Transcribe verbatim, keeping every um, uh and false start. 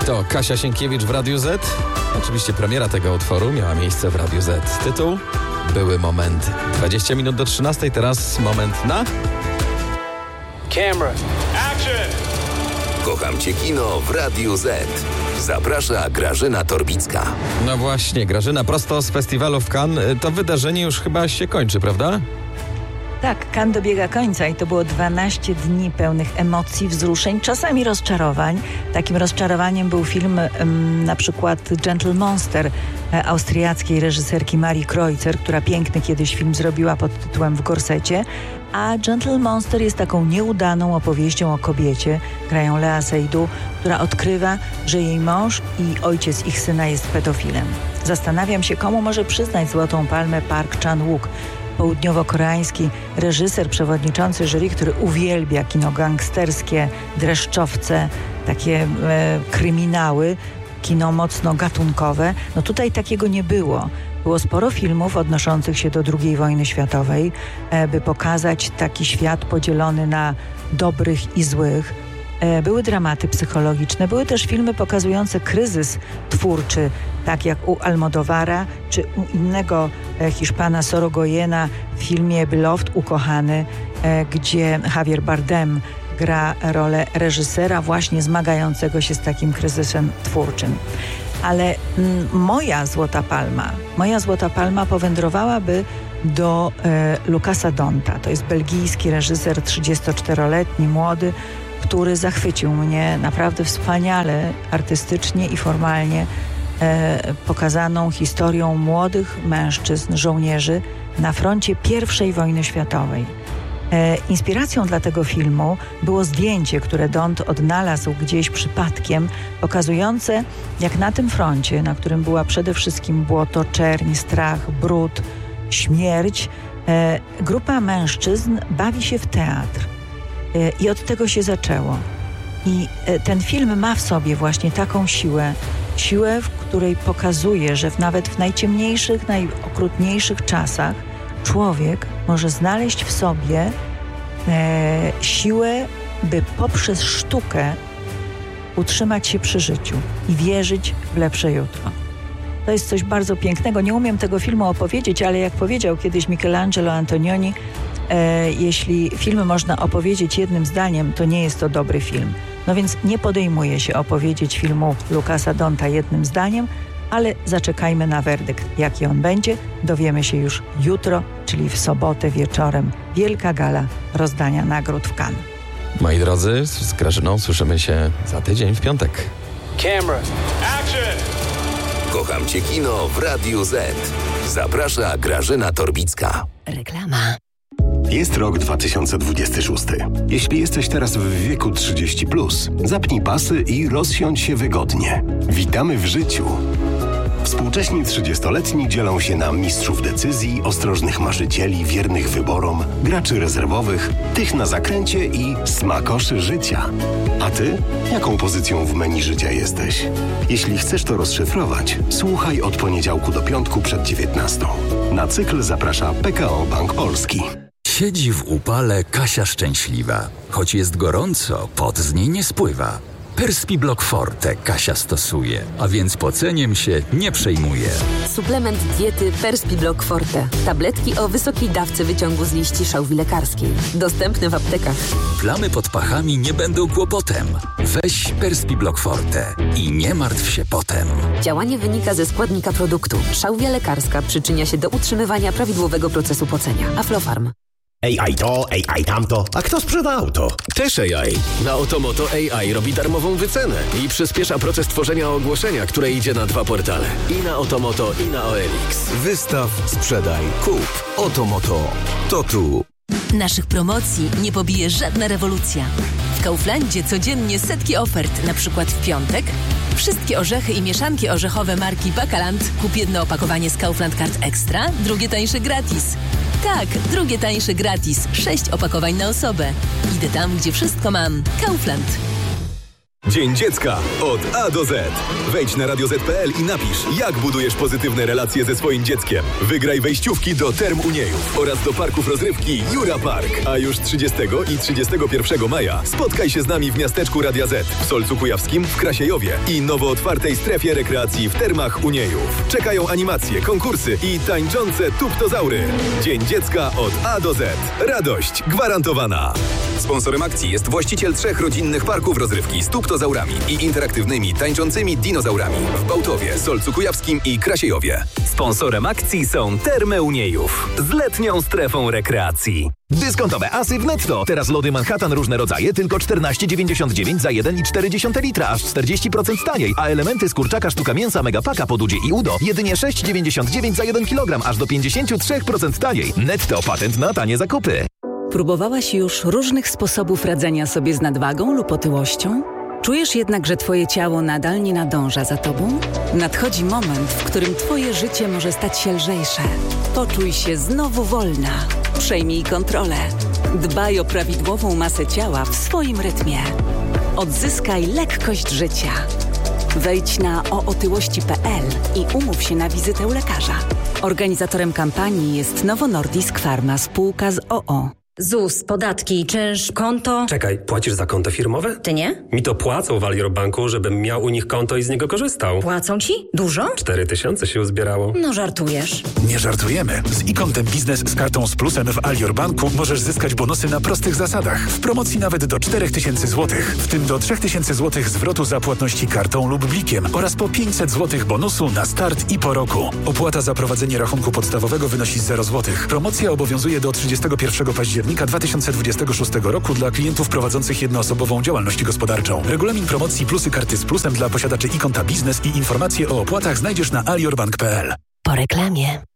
Kto? Kasia Sienkiewicz w Radiu Z? Oczywiście premiera tego utworu miała miejsce w Radiu Z. Tytuł? Były momenty. dwadzieścia minut do trzynastej, teraz moment na... Camera. Action! Kocham Cię kino w Radiu Z. Zaprasza Grażyna Torbicka. No właśnie, Grażyna, prosto z festiwalu w Cannes. To wydarzenie już chyba się kończy, prawda? Tak, Cannes dobiega końca i to było dwanaście dni pełnych emocji, wzruszeń, czasami rozczarowań. Takim rozczarowaniem był film um, na przykład Gentle Monster e, austriackiej reżyserki Marii Kreutzer, która piękny kiedyś film zrobiła pod tytułem W gorsecie. A Gentle Monster jest taką nieudaną opowieścią o kobiecie, grają Lea Seydoux, która odkrywa, że jej mąż i ojciec ich syna jest pedofilem. Zastanawiam się, komu może przyznać Złotą Palmę Park Chan-wook, południowo-koreański reżyser, przewodniczący jury, który uwielbia kino gangsterskie, dreszczowce, takie e, kryminały, kino mocno gatunkowe. No tutaj takiego nie było. Było sporo filmów odnoszących się do drugiej wojny światowej, e, by pokazać taki świat podzielony na dobrych i złych. E, były dramaty psychologiczne, były też filmy pokazujące kryzys twórczy, tak jak u Almodovara, czy u innego e, Hiszpana Sorogoyena w filmie Beloved, Ukochany, e, gdzie Javier Bardem gra rolę reżysera właśnie zmagającego się z takim kryzysem twórczym. Ale m, moja Złota Palma, moja Złota Palma powędrowałaby do e, Lucasa Donta. To jest belgijski reżyser, trzydziestoczteroletni, młody, który zachwycił mnie naprawdę wspaniale, artystycznie i formalnie e, pokazaną historią młodych mężczyzn, żołnierzy na froncie pierwszej wojny światowej. E, inspiracją dla tego filmu było zdjęcie, które Dont odnalazł gdzieś przypadkiem, pokazujące, jak na tym froncie, na którym była przede wszystkim błoto, czerń, strach, brud, śmierć, e, grupa mężczyzn bawi się w teatr. E, I od tego się zaczęło. I e, ten film ma w sobie właśnie taką siłę, siłę, w której pokazuje, że w, nawet w najciemniejszych, najokrutniejszych czasach człowiek może znaleźć w sobie e, siłę, by poprzez sztukę utrzymać się przy życiu i wierzyć w lepsze jutro. To jest coś bardzo pięknego. Nie umiem tego filmu opowiedzieć, ale jak powiedział kiedyś Michelangelo Antonioni, e, jeśli film można opowiedzieć jednym zdaniem, to nie jest to dobry film. No więc nie podejmuję się opowiedzieć filmu Lucasa Donta jednym zdaniem, ale zaczekajmy na werdykt. Jaki on będzie, dowiemy się już jutro, czyli w sobotę wieczorem. Wielka gala rozdania nagród w Cannes. Moi drodzy, z Grażyną słyszymy się za tydzień w piątek. Camera. Action! Kocham Cię kino w Radiu Z. Zaprasza Grażyna Torbicka. Reklama. Jest rok dwa tysiące dwudziesty szósty. Jeśli jesteś teraz w wieku trzydzieści plus, zapnij pasy i rozsiądź się wygodnie. Witamy w życiu. Współcześni trzydziestoletni dzielą się na mistrzów decyzji, ostrożnych marzycieli, wiernych wyborom, graczy rezerwowych, tych na zakręcie i smakoszy życia. A ty? Jaką pozycją w menu życia jesteś? Jeśli chcesz to rozszyfrować, słuchaj od poniedziałku do piątku przed dziewiętnastą. Na cykl zaprasza P K O Bank Polski. Siedzi w upale Kasia szczęśliwa. Choć jest gorąco, pot z niej nie spływa. Perspiblock Forte Kasia stosuje, a więc poceniem się nie przejmuje. Suplement diety Perspiblock Forte. Tabletki o wysokiej dawce wyciągu z liści szałwi lekarskiej. Dostępne w aptekach. Plamy pod pachami nie będą kłopotem. Weź Perspiblock Forte i nie martw się potem. Działanie wynika ze składnika produktu. Szałwia lekarska przyczynia się do utrzymywania prawidłowego procesu pocenia. Aflofarm. A I to, A I tamto. A kto sprzeda auto? Też A I. Na Otomoto A I robi darmową wycenę i przyspiesza proces tworzenia ogłoszenia, które idzie na dwa portale. I na Otomoto, i na O L X. Wystaw, sprzedaj, kup. Otomoto. To tu. Naszych promocji nie pobije żadna rewolucja. W Kauflandzie codziennie setki ofert, na przykład w piątek. Wszystkie orzechy i mieszanki orzechowe marki Bakaland. Kup jedno opakowanie z Kaufland Card Extra, drugie tańsze gratis. Tak, drugie tańsze gratis. Sześć opakowań na osobę. Idę tam, gdzie wszystko mam. Kaufland. Dzień Dziecka od A do Z. Wejdź na radio zet kropka pe el i napisz, jak budujesz pozytywne relacje ze swoim dzieckiem. Wygraj wejściówki do Term Uniejów oraz do parków rozrywki Jura Park. A już trzydziestego i trzydziestego pierwszego maja spotkaj się z nami w miasteczku Radia Z, w Solcu Kujawskim, w Krasiejowie i nowo otwartej strefie rekreacji w Termach Uniejów. Czekają animacje, konkursy i tańczące tuptozaury. Dzień Dziecka od A do Z. Radość gwarantowana. Sponsorem akcji jest właściciel trzech rodzinnych parków rozrywki z tuptozaurami i interaktywnymi, tańczącymi dinozaurami w Bałtowie, Solcu Kujawskim i Krasiejowie. Sponsorem akcji są Termy Uniejów z letnią strefą rekreacji. Dyskontowe asy w Netto. Teraz lody Manhattan różne rodzaje tylko czternaście dziewięćdziesiąt dziewięć za jeden i cztery dziesiąte litra, aż czterdzieści procent taniej, a elementy z kurczaka sztuka mięsa Megapaka pod Udzie i Udo jedynie sześć dziewięćdziesiąt dziewięć za jeden kilogram, aż do pięćdziesiąt trzy procent taniej. Netto, patent na tanie zakupy. Próbowałaś już różnych sposobów radzenia sobie z nadwagą lub otyłością? Czujesz jednak, że twoje ciało nadal nie nadąża za tobą? Nadchodzi moment, w którym twoje życie może stać się lżejsze. Poczuj się znowu wolna. Przejmij kontrolę. Dbaj o prawidłową masę ciała w swoim rytmie. Odzyskaj lekkość życia. Wejdź na o otyłości kropka pe el i umów się na wizytę u lekarza. Organizatorem kampanii jest Novo Nordisk Pharma, spółka z o o. Z U S, podatki, czynsz, konto... Czekaj, płacisz za konto firmowe? Ty nie? Mi to płacą w Alior Banku, żebym miał u nich konto i z niego korzystał. Płacą ci? Dużo? Cztery tysiące się uzbierało. No żartujesz. Nie żartujemy. Z e-kontem biznes z kartą z plusem w Alior Banku możesz zyskać bonusy na prostych zasadach. W promocji nawet do cztery tysiące złotych, w tym do trzy tysiące złotych zwrotu za płatności kartą lub blikiem oraz po pięćset złotych bonusu na start i po roku. Opłata za prowadzenie rachunku podstawowego wynosi zero złotych. Promocja obowiązuje do trzydziestego pierwszego października dwa tysiące dwudziestego szóstego roku dla klientów prowadzących jednoosobową działalność gospodarczą. Regulamin promocji plusy karty z plusem dla posiadaczy e-konta biznes i informacje o opłatach znajdziesz na aliorbank kropka pe el. Po reklamie.